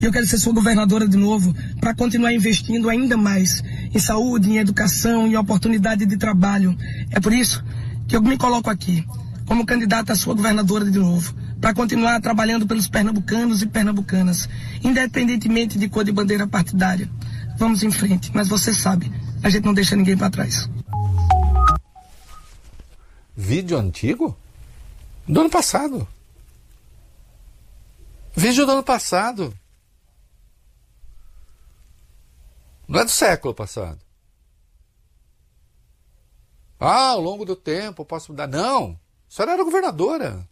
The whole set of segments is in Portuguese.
Eu quero ser sua governadora de novo para continuar investindo ainda mais em saúde, em educação, em oportunidade de trabalho. É por isso que eu me coloco aqui como candidata a sua governadora de novo, para continuar trabalhando pelos pernambucanos e pernambucanas, independentemente de cor de bandeira partidária. Vamos em frente, mas você sabe, a gente não deixa ninguém para trás. Vídeo antigo? Do ano passado. Vídeo do ano passado. Não é do século passado. Ao longo do tempo eu posso mudar. Não, a senhora era governadora.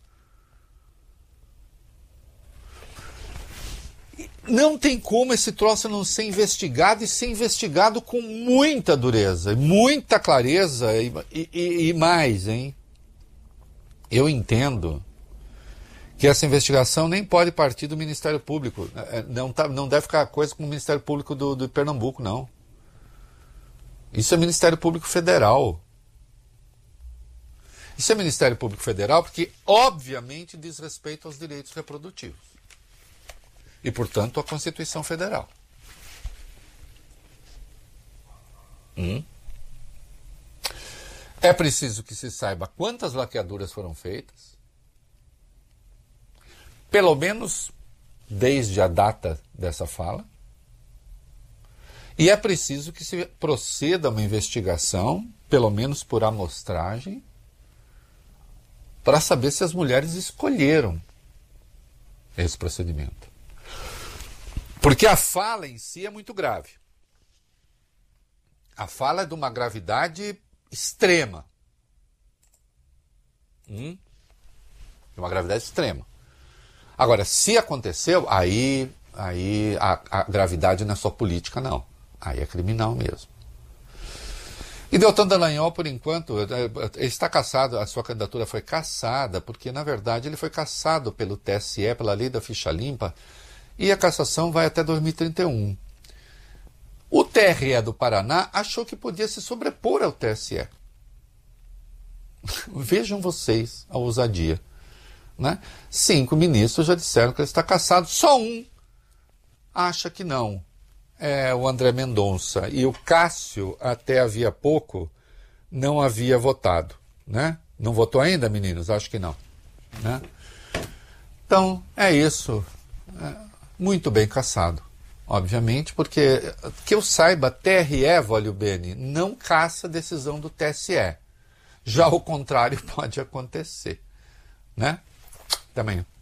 Não tem como esse troço não ser investigado e ser investigado com muita dureza, muita clareza e mais, hein? Eu entendo que essa investigação nem pode partir do Ministério Público. Não deve ficar coisa com o Ministério Público do Pernambuco, não. Isso é Ministério Público Federal. Isso é Ministério Público Federal porque, obviamente, diz respeito aos direitos reprodutivos. E, portanto, à Constituição Federal. É preciso que se saiba quantas laqueaduras foram feitas, pelo menos desde a data dessa fala, e é preciso que se proceda a uma investigação, pelo menos por amostragem, para saber se as mulheres escolheram esse procedimento. Porque a fala em si é muito grave. A fala é de uma gravidade extrema. De uma gravidade extrema. Agora, se aconteceu, aí a gravidade não é só política, não. Aí é criminal mesmo. E Deltan Dallagnol, por enquanto, ele está cassado, a sua candidatura foi cassada, porque, na verdade, ele foi cassado pelo TSE, pela lei da ficha limpa, e a cassação vai até 2031. O TRE do Paraná achou que podia se sobrepor ao TSE. Vejam vocês a ousadia. Né? 5 ministros já disseram que ele está cassado, só um acha que não. É o André Mendonça. E o Cássio, até havia pouco, não havia votado. Né? Não votou ainda, meninos? Acho que não. Né? Então, é isso. Muito bem cassado, obviamente, porque, que eu saiba, TRE, Vólio Bene, não caça decisão do TSE. Já o contrário pode acontecer. Né? Até amanhã.